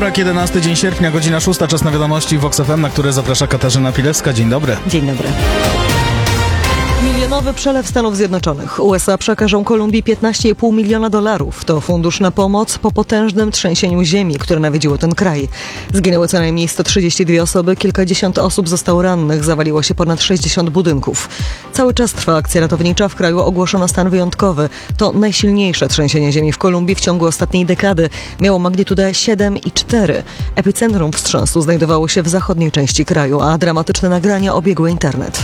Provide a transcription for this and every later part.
Wtorek, 11 dzień sierpnia, godzina 6, czas na wiadomości Vox FM, na które zaprasza Katarzyna Pilewska. Dzień dobry. Dzień dobry. Milionowy przelew Stanów Zjednoczonych. USA przekażą Kolumbii $15,5 miliona. To fundusz na pomoc po potężnym trzęsieniu ziemi, które nawiedziło ten kraj. Zginęły co najmniej 132 osoby, kilkadziesiąt osób zostało rannych, zawaliło się ponad 60 budynków. Cały czas trwa akcja ratownicza, w kraju ogłoszono stan wyjątkowy. To najsilniejsze trzęsienie ziemi w Kolumbii w ciągu ostatniej dekady. Miało magnitudę 7,4. Epicentrum wstrząsu znajdowało się w zachodniej części kraju, a dramatyczne nagrania obiegły internet.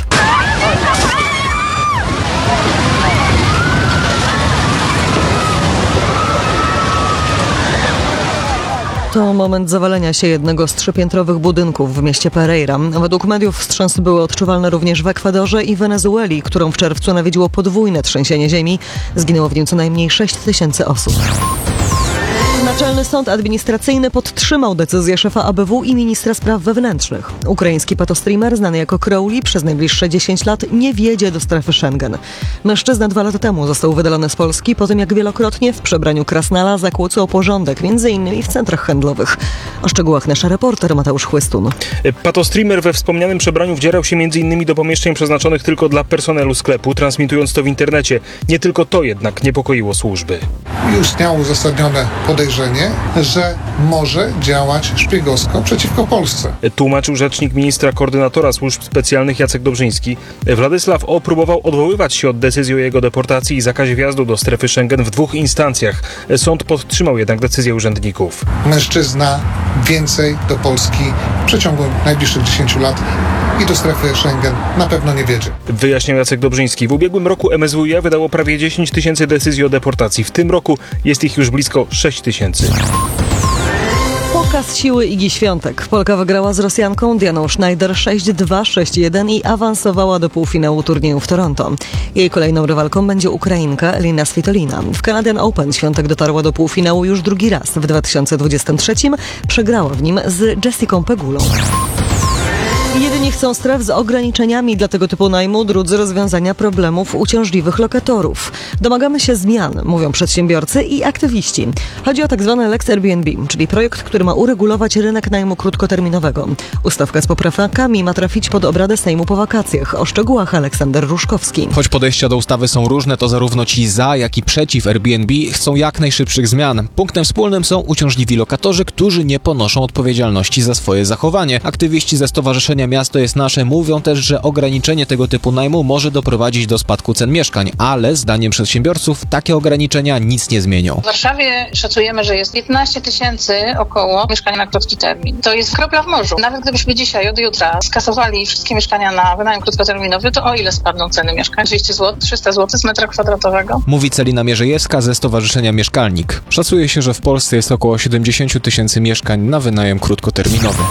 To moment zawalenia się jednego z trzypiętrowych budynków w mieście Pereira. Według mediów wstrząsy były odczuwalne również w Ekwadorze i Wenezueli, którą w czerwcu nawiedziło podwójne trzęsienie ziemi. Zginęło w nim co najmniej 6 000 osób. Naczelny Sąd Administracyjny podtrzymał decyzję szefa ABW i ministra spraw wewnętrznych. Ukraiński patostreamer, znany jako Crowley, przez najbliższe 10 lat nie wjedzie do strefy Schengen. Mężczyzna 2 lata temu został wydalony z Polski po tym, jak wielokrotnie w przebraniu krasnala zakłócał porządek, m.in. w centrach handlowych. O szczegółach nasz reporter Mateusz Chłystun. Patostreamer we wspomnianym przebraniu wdzierał się m.in. do pomieszczeń przeznaczonych tylko dla personelu sklepu, transmitując to w internecie. Nie tylko to jednak niepokoiło służby. Istniało uzasadnione podejrzenie, że może działać szpiegowsko przeciwko Polsce. Tłumaczył rzecznik ministra koordynatora służb specjalnych Jacek Dobrzyński. Władysław O. próbował odwoływać się od decyzji o jego deportacji i zakazie wjazdu do strefy Schengen w 2 instancjach. Sąd podtrzymał jednak decyzję urzędników. Mężczyzna więcej do Polski w przeciągu najbliższych 10 lat i do strefy Schengen na pewno nie wiedzie. Wyjaśniał Jacek Dobrzyński. W ubiegłym roku MSWiA wydało prawie 10 000 decyzji o deportacji. W tym roku jest ich już blisko 6 000. Pokaz siły Igi Świątek. Polka wygrała z Rosjanką Dianą Schneider 6-2, 6-1 i awansowała do półfinału turnieju w Toronto. Jej kolejną rywalką będzie Ukrainka Elina Svitolina. W Canadian Open Świątek dotarła do półfinału już drugi raz. W 2023 przegrała w nim z Jessicą Pegulą. Jedni chcą stref z ograniczeniami dla tego typu najmu, drudzy rozwiązania problemów uciążliwych lokatorów. Domagamy się zmian, mówią przedsiębiorcy i aktywiści. Chodzi o tzw. Lex Airbnb, czyli projekt, który ma uregulować rynek najmu krótkoterminowego. Ustawka z poprawkami ma trafić pod obrady Sejmu po wakacjach. O szczegółach Aleksander Ruszkowski. Choć podejścia do ustawy są różne, to zarówno ci za, jak i przeciw Airbnb chcą jak najszybszych zmian. Punktem wspólnym są uciążliwi lokatorzy, którzy nie ponoszą odpowiedzialności za swoje zachowanie. Aktywiści ze Stowarzyszenia Miasto jest Nasze mówią też, że ograniczenie tego typu najmu może doprowadzić do spadku cen mieszkań, ale zdaniem przedsiębiorców takie ograniczenia nic nie zmienią. W Warszawie szacujemy, że jest 15 000 około mieszkań na krótki termin. To jest kropla w morzu. Nawet gdybyśmy dzisiaj od jutra skasowali wszystkie mieszkania na wynajem krótkoterminowy, to o ile spadną ceny mieszkań? 200 zł, 300 zł z metra kwadratowego? Mówi Celina Mierzejewska ze Stowarzyszenia Mieszkalnik. Szacuje się, że w Polsce jest około 70 000 mieszkań na wynajem krótkoterminowy.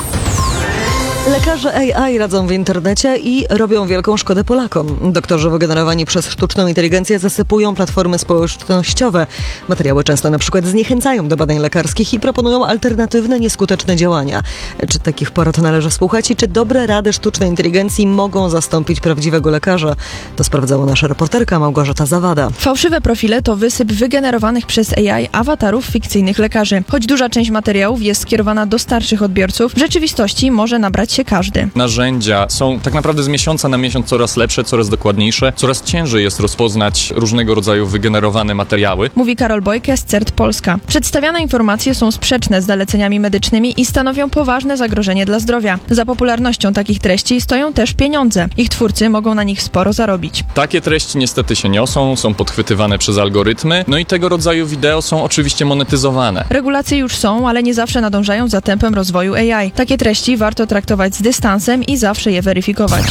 Lekarze AI radzą w internecie i robią wielką szkodę Polakom. Doktorzy wygenerowani przez sztuczną inteligencję zasypują platformy społecznościowe. Materiały często na przykład zniechęcają do badań lekarskich i proponują alternatywne, nieskuteczne działania. Czy takich porad należy słuchać i czy dobre rady sztucznej inteligencji mogą zastąpić prawdziwego lekarza? To sprawdzała nasza reporterka Małgorzata Zawada. Fałszywe profile to wysyp wygenerowanych przez AI awatarów fikcyjnych lekarzy. Choć duża część materiałów jest skierowana do starszych odbiorców, w rzeczywistości może nabrać się każdy. Narzędzia są tak naprawdę z miesiąca na miesiąc coraz lepsze, coraz dokładniejsze, coraz ciężej jest rozpoznać różnego rodzaju wygenerowane materiały. Mówi Karol Bojke z CERT Polska. Przedstawiane informacje są sprzeczne z zaleceniami medycznymi i stanowią poważne zagrożenie dla zdrowia. Za popularnością takich treści stoją też pieniądze. Ich twórcy mogą na nich sporo zarobić. Takie treści niestety się niosą, są podchwytywane przez algorytmy, no i tego rodzaju wideo są oczywiście monetyzowane. Regulacje już są, ale nie zawsze nadążają za tempem rozwoju AI. Takie treści warto traktować z dystansem i zawsze je weryfikować.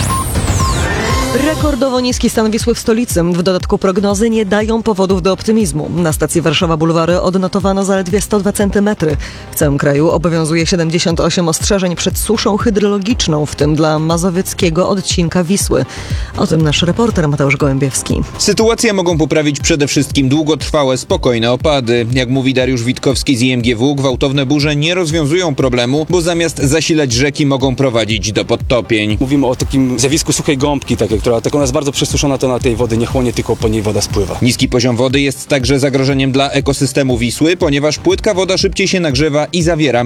Rekordowo niski stan Wisły w stolicy. W dodatku prognozy nie dają powodów do optymizmu. Na stacji Warszawa Bulwary odnotowano zaledwie 102 cm. W całym kraju obowiązuje 78 ostrzeżeń przed suszą hydrologiczną, w tym dla mazowieckiego odcinka Wisły. O tym nasz reporter Mateusz Gołębiewski. Sytuację mogą poprawić przede wszystkim długotrwałe, spokojne opady. Jak mówi Dariusz Witkowski z IMGW, gwałtowne burze nie rozwiązują problemu, bo zamiast zasilać rzeki mogą prowadzić do podtopień. Mówimy o takim zjawisku suchej gąbki, która ona jest bardzo przesuszona, to na tej wody nie chłonie, tylko po niej woda spływa. Niski poziom wody jest także zagrożeniem dla ekosystemu Wisły, ponieważ płytka woda szybciej się nagrzewa i zawiera